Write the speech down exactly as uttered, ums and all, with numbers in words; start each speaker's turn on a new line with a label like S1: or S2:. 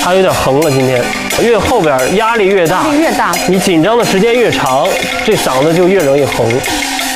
S1: 它有点横了。今天越后边压力越大，
S2: 压力越大，
S1: 你紧张的时间越长，这嗓子就越容易横。